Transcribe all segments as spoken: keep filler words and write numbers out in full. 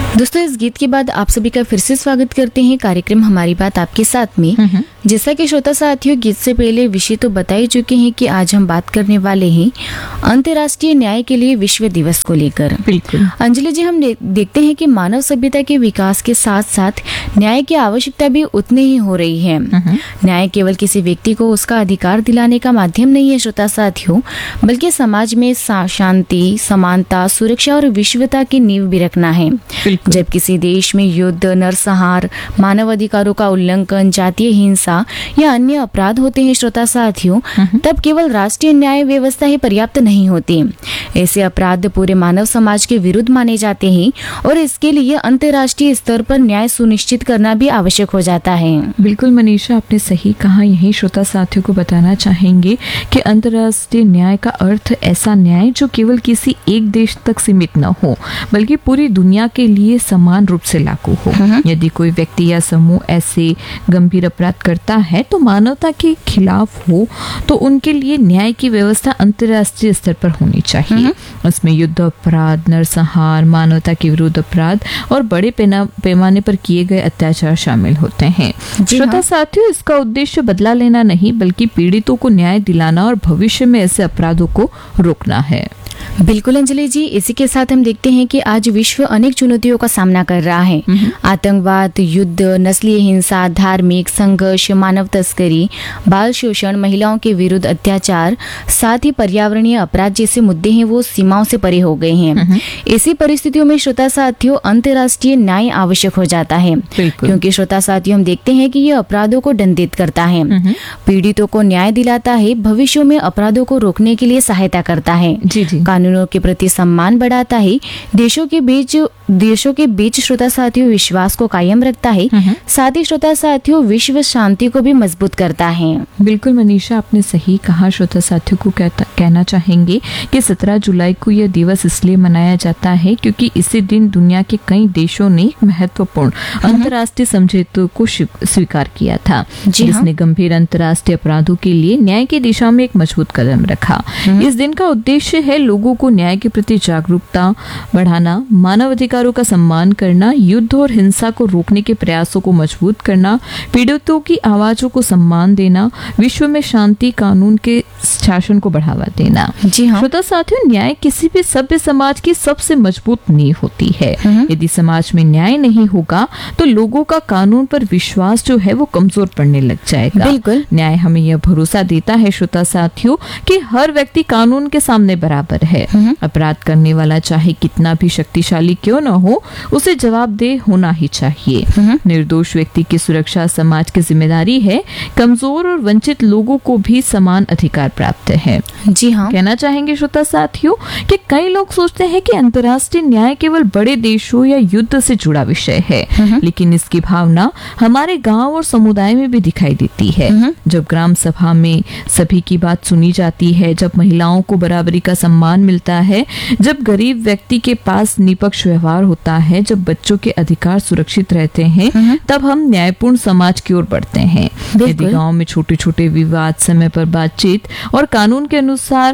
दोस्तों, इस गीत के बाद आप सभी का फिर से स्वागत करते हैं कार्यक्रम हमारी बात आपके साथ में। जैसा कि श्रोता साथियों, गीत से पहले विषय तो बता ही चुके हैं कि आज हम बात करने वाले हैं अंतर्राष्ट्रीय न्याय के लिए विश्व दिवस को लेकर। बिल्कुल अंजलि जी, हम देखते हैं कि मानव सभ्यता के विकास के साथ साथ न्याय की आवश्यकता भी उतनी ही हो रही है। न्याय केवल किसी व्यक्ति को उसका अधिकार दिलाने का माध्यम नहीं है श्रोता साथियों, बल्कि समाज में शांति, समानता, सुरक्षा और विश्वता की नींव भी रखना है। जब किसी देश में युद्ध, नरसंहार, मानव अधिकारों का उल्लंघन, जातीय हिंसा या अन्य अपराध होते हैं श्रोता साथियों, तब केवल राष्ट्रीय न्याय व्यवस्था ही पर्याप्त नहीं होती। ऐसे अपराध पूरे मानव समाज के विरुद्ध माने जाते हैं और इसके लिए अंतर्राष्ट्रीय स्तर पर न्याय सुनिश्चित करना भी आवश्यक हो जाता है। बिल्कुल मनीषा, आपने सही कहा। यही श्रोता साथियों को बताना चाहेंगे कि अंतर्राष्ट्रीय न्याय का अर्थ ऐसा न्याय जो केवल किसी एक देश तक सीमित न हो, बल्कि पूरी दुनिया के लिए समान रूप से लागू हो। यदि कोई व्यक्ति या समूह ऐसे गंभीर अपराध करता है तो मानवता के खिलाफ हो, तो उनके लिए न्याय की व्यवस्था अंतर्राष्ट्रीय स्तर पर होनी चाहिए। उसमें युद्ध अपराध, नरसंहार, मानवता के विरुद्ध अपराध और बड़े पैमाने पर किए गए अत्याचार शामिल होते हैं। श्रोता साथियों, इसका उद्देश्य बदला लेना नहीं, बल्कि पीड़ितों को न्याय दिलाना और भविष्य में ऐसे अपराधों को रोकना है। बिल्कुल अंजलि जी, इसी के साथ हम देखते हैं कि आज विश्व अनेक चुनौतियों का सामना कर रहा है। आतंकवाद, युद्ध, नस्लीय हिंसा, धार्मिक संघर्ष, मानव तस्करी, बाल शोषण, महिलाओं के विरुद्ध अत्याचार, साथ ही पर्यावरणीय अपराध जैसे मुद्दे हैं वो सीमाओं से परे हो गए हैं। ऐसी परिस्थितियों में श्रोता साथियों, अंतर्राष्ट्रीय न्याय आवश्यक हो जाता है, क्योंकि श्रोता साथियों हम देखते हैं कि ये अपराधों को दंडित करता है, पीड़ितों को न्याय दिलाता है, भविष्य में अपराधों को रोकने के लिए सहायता करता है, जी जी कानूनों के प्रति सम्मान बढ़ाता है, देशों के बीच देशों के बीच श्रोता साथियों विश्वास को कायम रखता है, साथ ही श्रोता साथियों विश्व शांति को भी मजबूत करता है। बिल्कुल मनीषा, आपने सही कहा। श्रोता साथियों को कहता, कहना चाहेंगे कि सत्रह जुलाई को यह दिवस इसलिए मनाया जाता है क्योंकि इसी दिन दुनिया के कई देशों ने महत्वपूर्ण अंतर्राष्ट्रीय समझौतों को स्वीकार किया था, जिसने गंभीर अंतर्राष्ट्रीय अपराधों के लिए न्याय की दिशा में एक मजबूत कदम रखा। इस दिन का उद्देश्य है लोगों को न्याय के प्रति जागरूकता बढ़ाना, मानव अधिकारों का सम्मान करना, युद्ध और हिंसा को रोकने के प्रयासों को मजबूत करना, पीड़ितों की आवाजों को सम्मान देना, विश्व में शांति, कानून के शासन को बढ़ावा देना। जी हाँ। श्रोता साथियों, न्याय किसी भी सभ्य समाज की सबसे मजबूत नींव होती है। यदि समाज में न्याय नहीं होगा तो लोगों का कानून पर विश्वास जो है वो कमजोर पड़ने लग जाएगा। बिल्कुल। न्याय हमें यह भरोसा देता है श्रोता साथियों कि हर व्यक्ति कानून के सामने बराबर है। अपराध करने वाला चाहे कितना भी शक्तिशाली क्यों न हो, उसे जवाबदेह होना ही चाहिए। निर्दोष व्यक्ति की सुरक्षा समाज की जिम्मेदारी है। कमजोर और वंचित लोगों को भी समान अधिकार प्राप्त है। जी हाँ। कहना चाहेंगे श्रोता साथियों कि कई लोग सोचते हैं कि अंतर्राष्ट्रीय न्याय केवल बड़े देशों या युद्ध से जुड़ा विषय है, लेकिन इसकी भावना हमारे गांव और समुदाय में भी दिखाई देती है। जब ग्राम सभा में सभी की बात सुनी जाती है, जब महिलाओं को बराबरी का सम्मान मिलता है, जब गरीब व्यक्ति के पास निष्पक्ष व्यवहार होता है, जब बच्चों के अधिकार सुरक्षित रहते हैं, तब हम न्यायपूर्ण समाज की ओर बढ़ते हैं। यदि गांव में छोटे छोटे विवाद समय पर बातचीत और कानून के अनुसार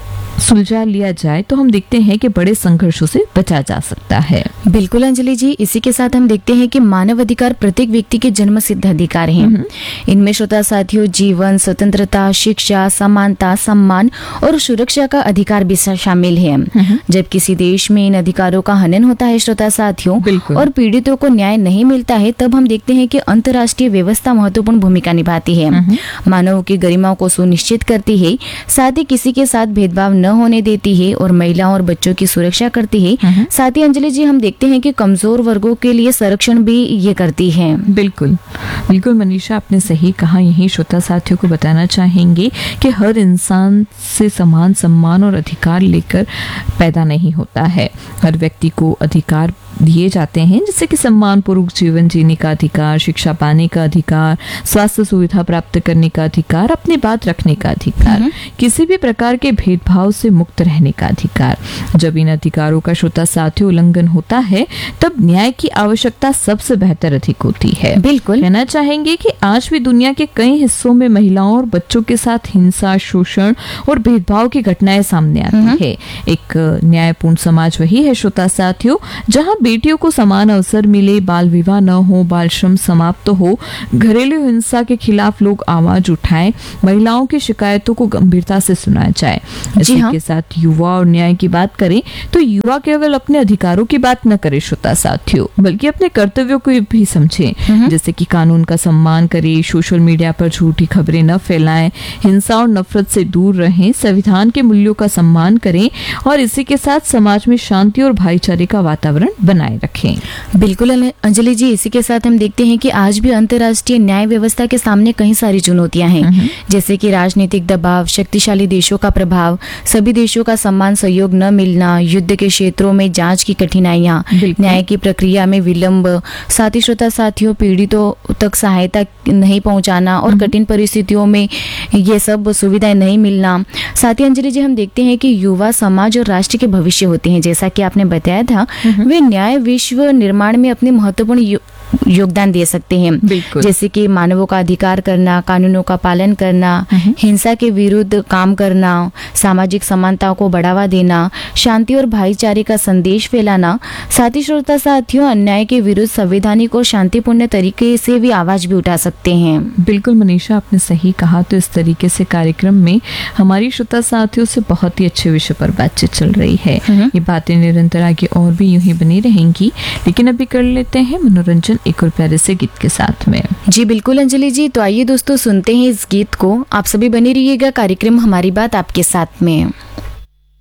सुलझा लिया जाए तो हम देखते हैं कि बड़े संघर्षों से बचा जा सकता है। बिल्कुल अंजलि जी, इसी के साथ हम देखते हैं कि मानव अधिकार प्रत्येक व्यक्ति के जन्म सिद्ध अधिकार हैं। इनमें श्रोता साथियों जीवन, स्वतंत्रता, शिक्षा, समानता, सम्मान और सुरक्षा का अधिकार भी शामिल है। जब किसी देश में इन अधिकारों का हनन होता है श्रोता साथियों और पीड़ितों को न्याय नहीं मिलता है, तब हम देखते हैं कि अंतर्राष्ट्रीय व्यवस्था महत्वपूर्ण भूमिका निभाती है, मानव की गरिमा को सुनिश्चित करती है, साथ ही किसी के साथ भेदभाव न होने देती है और महिलाओं और बच्चों की सुरक्षा करती है। साथ ही अंजलि जी हम देखते हैं कि कमजोर वर्गों के लिए संरक्षण भी ये करती है। बिल्कुल बिल्कुल मनीषा, आपने सही कहा। यही श्रोता साथियों को बताना चाहेंगे कि हर इंसान से समान सम्मान और अधिकार लेकर पैदा नहीं होता है। हर व्यक्ति को अधिकार दिए जाते हैं, जैसे कि सम्मानपूर्वक जीवन जीने का अधिकार, शिक्षा पाने का अधिकार, स्वास्थ्य सुविधा प्राप्त करने का अधिकार, अपनी बात रखने का अधिकार, किसी भी प्रकार के भेदभाव से मुक्त रहने का अधिकार। जब इन अधिकारों का श्रोता साथियों उल्लंघन होता है तब न्याय की आवश्यकता सबसे बेहतर अधिक होती है। बिल्कुल कहना चाहेंगे कि आज भी दुनिया के कई हिस्सों में महिलाओं और बच्चों के साथ हिंसा, शोषण और भेदभाव की घटनाएं सामने आती है। एक न्यायपूर्ण समाज वही है श्रोता साथियों जहां बेटियों को समान अवसर मिले, बाल विवाह न हो, बाल श्रम समाप्त हो, घरेलू हिंसा के खिलाफ लोग आवाज उठाएं, महिलाओं की शिकायतों को गंभीरता से सुना जाए। इसी हाँ। के साथ युवा और न्याय की बात करें तो युवा केवल अपने अधिकारों की बात न करे श्रोता साथियों, बल्कि अपने कर्तव्यों को भी समझे, जैसे कि कानून का सम्मान करे, सोशल मीडिया पर झूठी खबरें न फैलाएं, हिंसा और नफरत से दूर रहें, संविधान के मूल्यों का सम्मान करें और इसी के साथ समाज में शांति और भाईचारे का वातावरण बनाए रखें। बिल्कुल अंजलि जी, इसी के साथ हम देखते हैं कि आज भी अंतर्राष्ट्रीय न्याय व्यवस्था के सामने कई सारी चुनौतियां हैं, जैसे कि राजनीतिक दबाव, शक्तिशाली देशों का प्रभाव, सभी देशों का समान सहयोग न मिलना, युद्ध के क्षेत्रों में जांच की कठिनाइयां, न्याय की प्रक्रिया में विलंब, साथ ही श्रोता साथियों पीड़ितों तक सहायता नहीं पहुंचाना और कठिन परिस्थितियों में ये सब सुविधाएं नहीं मिलना। साथ ही अंजलि जी, हम देखते हैं कि युवा समाज और राष्ट्र के भविष्य होते हैं, जैसा कि आपने बताया था, वे न्याय विश्व निर्माण में अपनी महत्वपूर्ण योगदान दे सकते हैं, जैसे कि मानवों का अधिकार करना, कानूनों का पालन करना, हिंसा के विरुद्ध काम करना, सामाजिक समानता को बढ़ावा देना, शांति और भाईचारे का संदेश फैलाना। साथ ही श्रोता साथियों अन्याय के विरुद्ध संवैधानिक और शांतिपूर्ण तरीके से भी आवाज भी उठा सकते हैं। बिल्कुल मनीषा, आपने सही कहा। तो इस तरीके से कार्यक्रम में हमारी श्रोता साथियों से बहुत ही अच्छे विषय पर बातचीत चल रही है। ये बातें निरंतर आगे और भी यूं ही बनी रहेंगी, लेकिन अभी कर लेते हैं मनोरंजन एक और प्यारे से गीत के साथ में। जी बिल्कुल अंजलि जी, तो आइए दोस्तों सुनते हैं इस गीत को। आप सभी बने रहिएगा कार्यक्रम हमारी बात आपके साथ में।